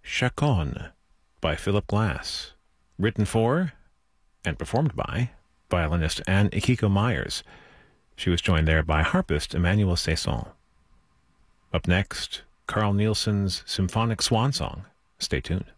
Chaconne by Philip Glass, written for and performed by violinist Anne Ikiko Myers. She was joined there by harpist Emmanuel Saison. Up next, Carl Nielsen's Symphonic Swan Song. Stay tuned.